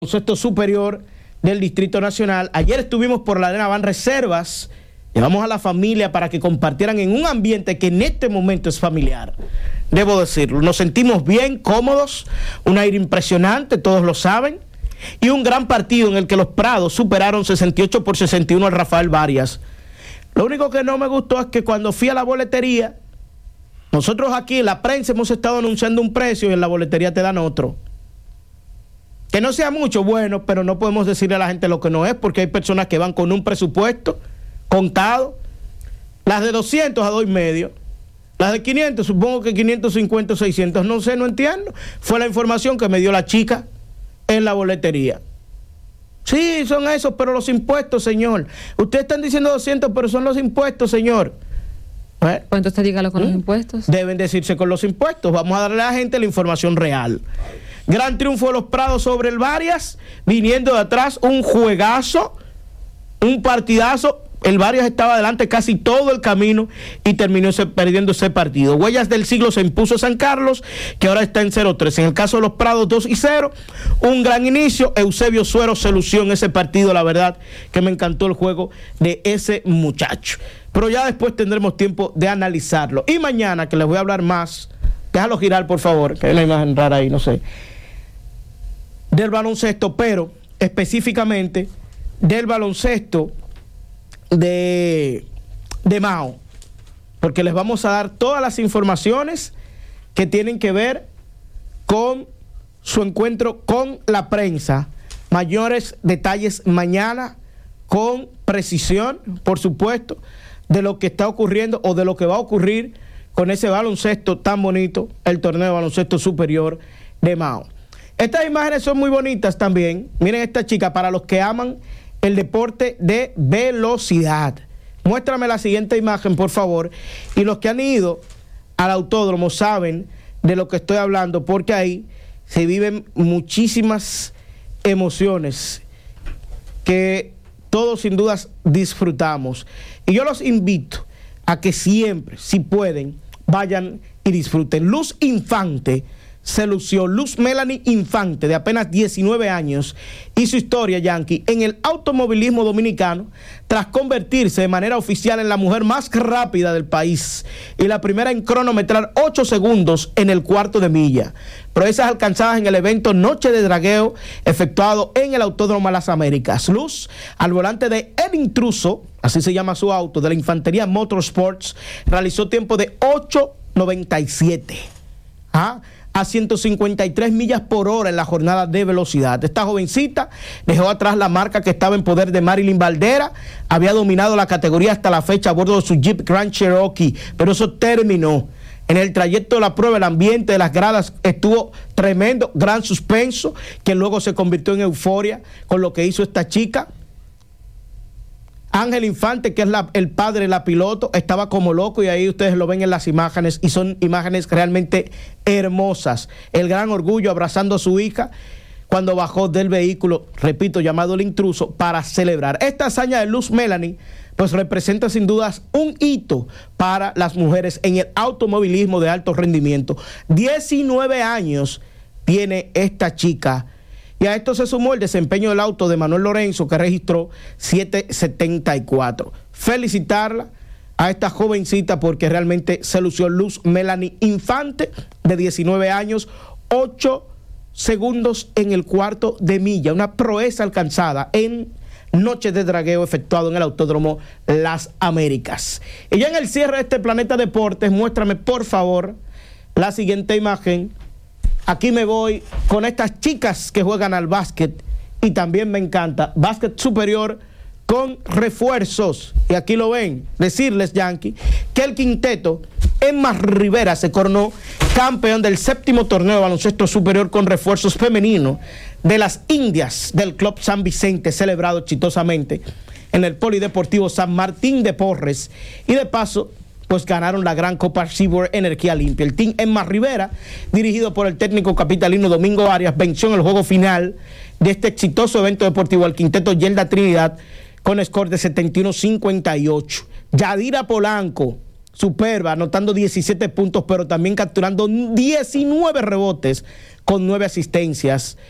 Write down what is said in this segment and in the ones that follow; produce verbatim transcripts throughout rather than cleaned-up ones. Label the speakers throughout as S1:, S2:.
S1: Baloncesto superior del Distrito Nacional. Ayer estuvimos por la Arena Banreservas. Llevamos a la familia para que compartieran en un ambiente que en este momento es familiar. Debo decirlo, nos sentimos bien, cómodos, un aire impresionante, todos lo saben, y un gran partido en el que los Prados superaron sesenta y ocho por sesenta y uno al Rafael Varias. Lo único que no me gustó es que cuando fui a la boletería, nosotros aquí en la prensa hemos estado anunciando un precio y en la boletería te dan otro. Que no sea mucho, bueno, pero no podemos decirle a la gente lo que no es, porque hay personas que van con un presupuesto contado. Las de doscientos a dos y medio. Las de quinientos, supongo que quinientos cincuenta, seiscientos, no sé, no entiendo. Fue la información que me dio la chica en la boletería. Sí, son esos, pero los impuestos, señor. Ustedes están diciendo doscientos, pero son los impuestos, señor. ¿Eh?
S2: Pues entonces dígalo con ¿Mm? los impuestos.
S1: Deben decirse con los impuestos. Vamos a darle a la gente la información real. Gran triunfo de los Prados sobre el Varias, viniendo de atrás, un juegazo, un partidazo. El Varias estaba adelante casi todo el camino y terminó ese, perdiendo ese partido. Huellas del Siglo se impuso a San Carlos, que ahora está en cero tres. En el caso de los Prados, dos y cero. Un gran inicio. Eusebio Suero se lució en ese partido. La verdad que me encantó el juego de ese muchacho. Pero ya después tendremos tiempo de analizarlo. Y mañana, que les voy a hablar más, déjalo girar, por favor, que hay una imagen rara ahí, no sé, del baloncesto, pero específicamente del baloncesto de, de Mao, porque les vamos a dar todas las informaciones que tienen que ver con su encuentro con la prensa. Mayores detalles mañana, con precisión, por supuesto, de lo que está ocurriendo o de lo que va a ocurrir con ese baloncesto tan bonito, el torneo de baloncesto superior de Mao. Estas imágenes son muy bonitas también. Miren esta chica, para los que aman el deporte de velocidad. Muéstrame la siguiente imagen, por favor. Y los que han ido al autódromo saben de lo que estoy hablando, porque ahí se viven muchísimas emociones que todos sin dudas disfrutamos. Y yo los invito a que siempre, si pueden, vayan y disfruten. Luz Infante se lució. Luz Melanie Infante, de apenas diecinueve años, hizo historia, Yankee, en el automovilismo dominicano tras convertirse de manera oficial en la mujer más rápida del país y la primera en cronometrar ocho segundos en el cuarto de milla. Proezas alcanzadas en el evento Noche de Dragueo efectuado en el Autódromo Las Américas. Luz, al volante de El Intruso, así se llama su auto, de la Infantería Motorsports, realizó tiempo de ocho noventa y siete. ¿Ah? A ciento cincuenta y tres millas por hora en la jornada de velocidad. Esta jovencita dejó atrás la marca que estaba en poder de Marilyn Valdera. Había dominado la categoría hasta la fecha a bordo de su Jeep Grand Cherokee, pero eso terminó. En el trayecto de la prueba, el ambiente de las gradas estuvo tremendo, gran suspenso, que luego se convirtió en euforia con lo que hizo esta chica. Ángel Infante, que es la, el padre de la piloto, estaba como loco y ahí ustedes lo ven en las imágenes y son imágenes realmente hermosas. El gran orgullo abrazando a su hija cuando bajó del vehículo, repito, llamado El Intruso, para celebrar. Esta hazaña de Luz Melanie pues representa sin dudas un hito para las mujeres en el automovilismo de alto rendimiento. diecinueve años tiene esta chica. Y a esto se sumó el desempeño del auto de Manuel Lorenzo, que registró siete setenta y cuatro. Felicitarla a esta jovencita porque realmente se lució. Luz Melanie Infante, de diecinueve años, ocho segundos en el cuarto de milla. Una proeza alcanzada en Noche de Dragueo efectuado en el Autódromo Las Américas. Y ya en el cierre de este Planeta Deportes, muéstrame por favor la siguiente imagen. Aquí me voy con estas chicas que juegan al básquet y también me encanta. Básquet superior con refuerzos. Y aquí lo ven. Decirles, Yankee, que el quinteto Emma Rivera se coronó campeón del séptimo torneo de baloncesto superior con refuerzos femeninos de las Indias del Club San Vicente, celebrado exitosamente en el Polideportivo San Martín de Porres. Y de paso, pues ganaron la gran Copa Seaboard Energía Limpia. El team Emma Rivera, dirigido por el técnico capitalino Domingo Arias, venció en el juego final de este exitoso evento deportivo al quinteto Yelda Trinidad con score de setenta y uno cincuenta y ocho. Yadira Polanco, superba, anotando diecisiete puntos, pero también capturando diecinueve rebotes con nueve asistencias.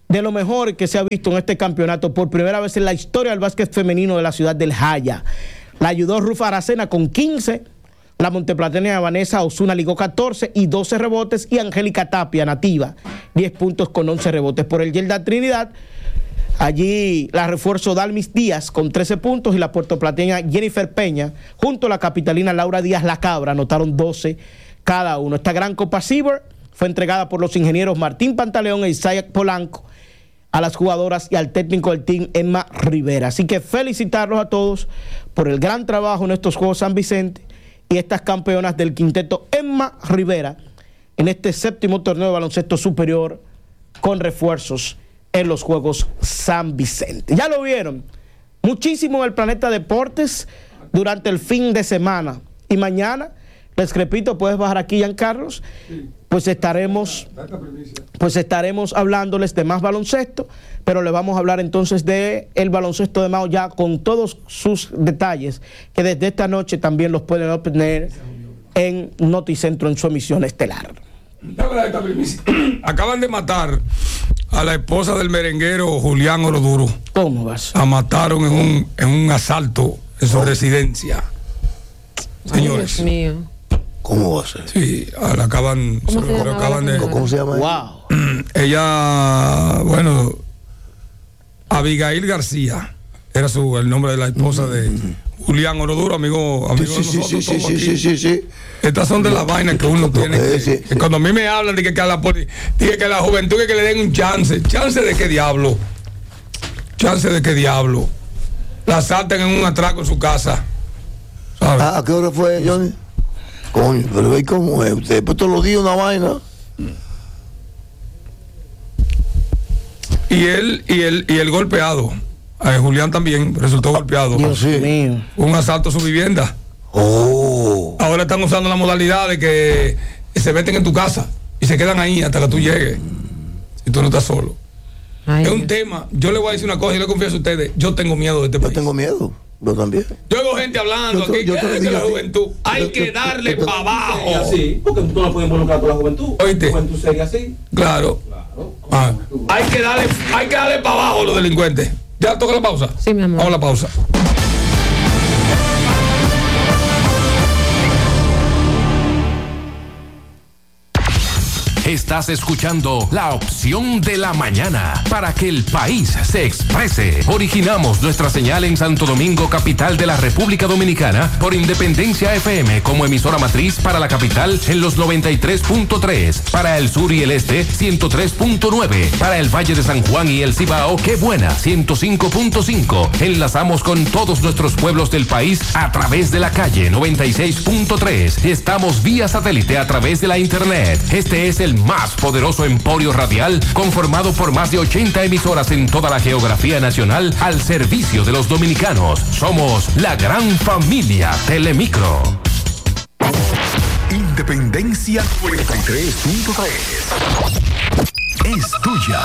S1: de lo mejor que se ha visto en este campeonato por primera vez en la historia del básquet femenino de la ciudad del Jaya. La ayudó Rufa Aracena con quince, la monteplateña Vanessa Osuna ligó catorce y doce rebotes, y Angélica Tapia, nativa, diez puntos con once rebotes. Por el Yelda Trinidad, allí la refuerzo Dalmis Díaz con trece puntos, y la puertoplateña Jennifer Peña junto a la capitalina Laura Díaz La Cabra anotaron doce cada uno. Esta gran Copa Ciber fue entregada por los ingenieros Martín Pantaleón e Isaac Polanco a las jugadoras y al técnico del team, Emma Rivera. Así que felicitarlos a todos por el gran trabajo en estos Juegos San Vicente y estas campeonas del quinteto Emma Rivera en este séptimo torneo de baloncesto superior con refuerzos en los Juegos San Vicente. Ya lo vieron, muchísimo en el Planeta Deportes durante el fin de semana. Y mañana, les repito, puedes bajar aquí, Giancarlos, pues estaremos, pues estaremos hablándoles de más baloncesto, pero le vamos a hablar entonces de el baloncesto de Mao ya con todos sus detalles, que desde esta noche también los pueden obtener en Noticentro en su emisión estelar.
S2: Acaban de matar a la esposa del merenguero Julián Oroduro.
S1: ¿Cómo vas?
S2: La mataron en un, en un asalto en su residencia. Señores.
S3: Dios mío.
S4: ¿Cómo va a ser?
S2: Sí, la acaban,
S3: ¿Cómo se llama
S2: acaban
S3: la
S2: de.
S4: ¿Cómo se llama?
S1: Wow.
S2: Ella, bueno, Abigail García era su el nombre de la esposa de Julián Oroduro, amigo, amigo
S4: Sí, sí,
S2: de nosotros.
S4: sí, sí,
S2: todos
S4: sí,
S2: aquí.
S4: sí, sí, sí.
S2: Estas son de las vainas que uno tiene que,
S4: Sí, sí,
S2: que cuando a mí me hablan de que, que, a la, poli- de que a la juventud que, que le den un chance. ¿Chance de qué diablo? ¿Chance de qué diablo? La asaltan en un atraco en su casa. ¿Sabes?
S4: Ah, ¿a qué hora fue, Johnny? Coño, pero ve cómo es. Usted después todos los días una vaina.
S2: Y él, y el, y el golpeado, eh, Julián también resultó golpeado.
S1: Dios
S4: sí.
S1: mío.
S2: Un asalto a su vivienda.
S4: Oh.
S2: Ahora están usando la modalidad de que se meten en tu casa y se quedan ahí hasta que tú llegues. Si tú no estás solo.
S3: Ay,
S2: Es un
S3: Dios.
S2: tema. Yo le voy a decir una cosa y le confieso a ustedes. Yo tengo miedo de este
S4: Yo
S2: país.
S4: tengo miedo. Yo también.
S2: Yo veo gente hablando
S4: Yo te-
S2: aquí
S4: yo
S2: que
S4: te lo
S2: es de
S4: digo
S2: la
S4: a ti.
S2: juventud. Hay
S4: Yo-
S2: que
S4: yo-
S2: darle
S4: yo te-
S2: para abajo.
S5: Así, porque tú no puedes involucrar con la juventud.
S2: Oíste.
S5: La juventud sería así.
S2: Claro.
S5: Claro.
S2: Ah, hay que darle, hay que darle para abajo a los delincuentes. ¿Ya toca la pausa?
S3: Sí, mi amor.
S2: Vamos a la pausa.
S6: Estás escuchando La Opción de la Mañana para que el país se exprese. Originamos nuestra señal en Santo Domingo, capital de la República Dominicana, por Independencia F M como emisora matriz para la capital en los noventa y tres punto tres, para el sur y el este ciento tres punto nueve, para el Valle de San Juan y el Cibao, Qué Buena ciento cinco punto cinco. Enlazamos con todos nuestros pueblos del país a través de la calle noventa y seis punto tres. Estamos vía satélite a través de la internet. Este es el más poderoso emporio radial conformado por más de ochenta emisoras en toda la geografía nacional al servicio de los dominicanos. Somos la gran familia Telemicro.
S7: Independencia noventa y tres punto tres es tuya.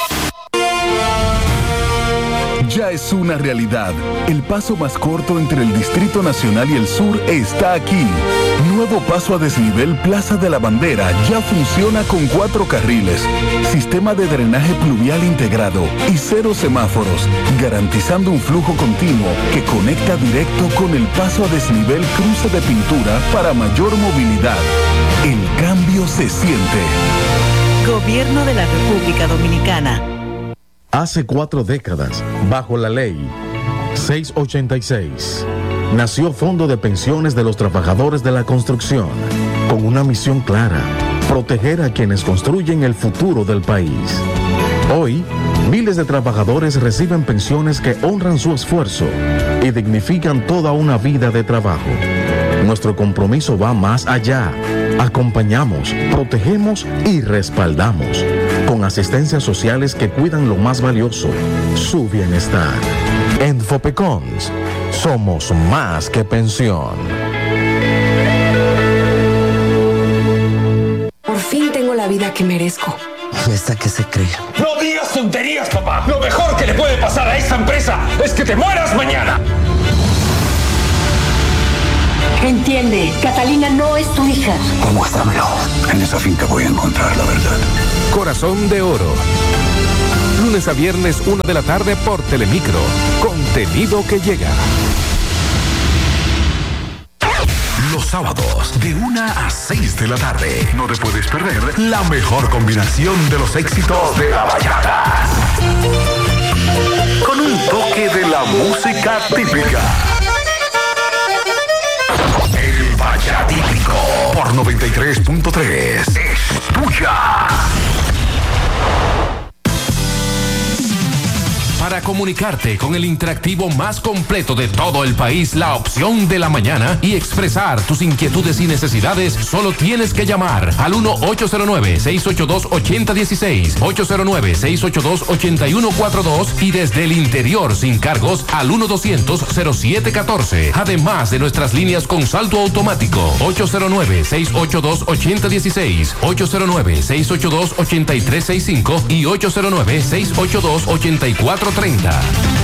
S7: Ya es una realidad. El paso más corto entre el Distrito Nacional y el Sur está aquí. Nuevo paso a desnivel Plaza de la Bandera ya funciona con cuatro carriles, sistema de drenaje pluvial integrado y cero semáforos, garantizando un flujo continuo que conecta directo con el paso a desnivel cruce de pintura para mayor movilidad. El cambio se siente.
S8: Gobierno de la República Dominicana.
S9: Hace cuatro décadas, bajo la ley seiscientos ochenta y seis, nació Fondo de Pensiones de los Trabajadores de la Construcción, con una misión clara: proteger a quienes construyen el futuro del país. Hoy, miles de trabajadores reciben pensiones que honran su esfuerzo y dignifican toda una vida de trabajo. Nuestro compromiso va más allá. Acompañamos, protegemos y respaldamos, con asistencias sociales que cuidan lo más valioso, su bienestar. En Fopecons, somos más que pensión.
S10: Por fin tengo la vida que merezco.
S4: ¿Y esta qué se cree?
S11: No digas tonterías, papá. Lo mejor que le puede pasar a esta empresa es que te mueras mañana.
S10: Entiende, Catalina no es tu hija.
S7: Demuéstramelo. En esa finca voy a encontrar la verdad.
S6: Corazón de Oro. Lunes a viernes, una de la tarde por Telemicro. Contenido que llega. Los sábados, de una a seis de la tarde. No te puedes perder la mejor combinación de los éxitos de la bachata. Con un toque de la música típica. El Bachatípico por noventa y tres punto tres es tuya. Para comunicarte con el interactivo más completo de todo el país, la opción de la mañana, y expresar tus inquietudes y necesidades, solo tienes que llamar al uno ocho cero nueve, seis ocho dos, ocho cero uno seis, ocho cero nueve, seis ocho dos, ocho uno cuatro dos y desde el interior sin cargos al uno doscientos, cero siete uno cuatro. Además de nuestras líneas con saldo automático ocho cero nueve, seis ocho dos, ocho cero uno seis, ocho cero nueve, seis ocho dos, ocho tres seis cinco y ocho cero nueve, seis ocho dos, ocho cuatro treinta.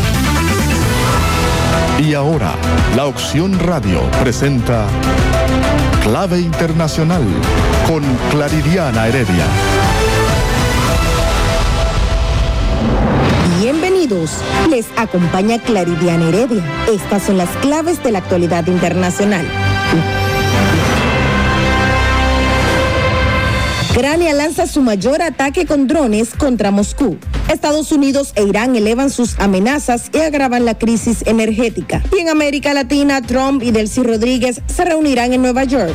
S3: Y ahora, la Opción Radio presenta Clave Internacional con Claridiana Heredia.
S12: Bienvenidos, les acompaña Claridiana Heredia. Estas son las claves de la actualidad internacional. Ucrania lanza su mayor ataque con drones contra Moscú. Estados Unidos e Irán elevan sus amenazas y agravan la crisis energética. Y en América Latina, Trump y Delcy Rodríguez se reunirán en Nueva York.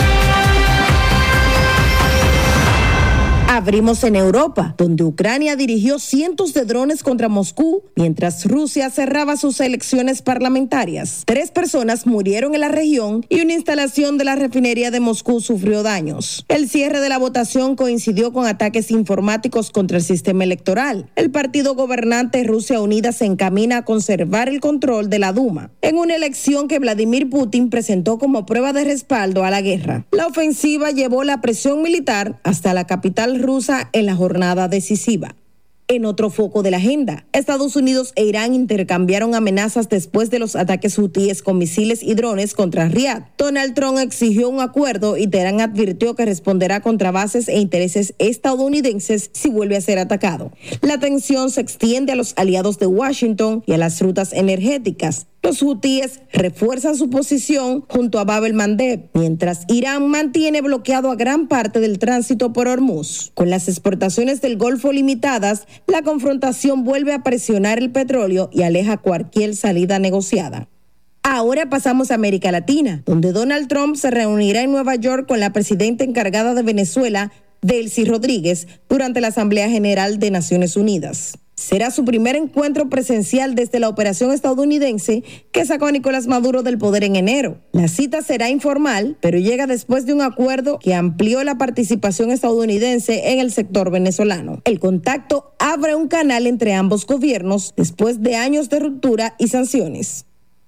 S12: Abrimos en Europa, donde Ucrania dirigió cientos de drones contra Moscú, mientras Rusia cerraba sus elecciones parlamentarias. Tres personas murieron en la región y una instalación de la refinería de Moscú sufrió daños. El cierre de la votación coincidió con ataques informáticos contra el sistema electoral. El partido gobernante Rusia Unida se encamina a conservar el control de la Duma, en una elección que Vladimir Putin presentó como prueba de respaldo a la guerra. La ofensiva llevó la presión militar hasta la capital rusa en la jornada decisiva. En otro foco de la agenda, Estados Unidos e Irán intercambiaron amenazas después de los ataques hutíes con misiles y drones contra Riad. Donald Trump exigió un acuerdo y Teherán advirtió que responderá contra bases e intereses estadounidenses si vuelve a ser atacado. La tensión se extiende a los aliados de Washington y a las rutas energéticas. Los hutíes refuerzan su posición junto a Bab el-Mandeb, mientras Irán mantiene bloqueado a gran parte del tránsito por Hormuz. Con las exportaciones del Golfo limitadas, la confrontación vuelve a presionar el petróleo y aleja cualquier salida negociada. Ahora pasamos a América Latina, donde Donald Trump se reunirá en Nueva York con la presidenta encargada de Venezuela, Delcy Rodríguez, durante la Asamblea General de Naciones Unidas. Será su primer encuentro presencial desde la operación estadounidense que sacó a Nicolás Maduro del poder en enero. La cita será informal, pero llega después de un acuerdo que amplió la participación estadounidense en el sector venezolano. El contacto abre un canal entre ambos gobiernos después de años de ruptura y sanciones.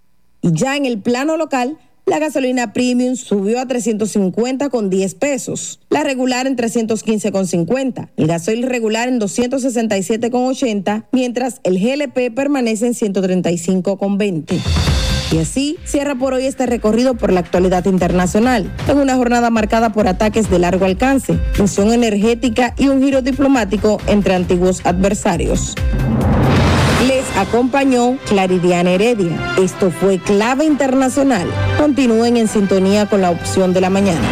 S12: Y ya en el plano local, la gasolina premium subió a trescientos cincuenta con diez pesos, la regular en trescientos quince con cincuenta, el gasoil regular en doscientos sesenta y siete con ochenta, mientras el G L P permanece en ciento treinta y cinco con veinte. Y así cierra por hoy este recorrido por la actualidad internacional, en una jornada marcada por ataques de largo alcance, tensión energética y un giro diplomático entre antiguos adversarios. Les acompañó Claridiana Heredia. Esto fue Clave Internacional. Continúen en sintonía con la Opción de la Mañana.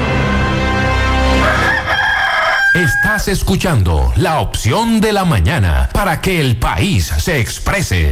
S6: Estás escuchando la Opción de la Mañana para que el país se exprese.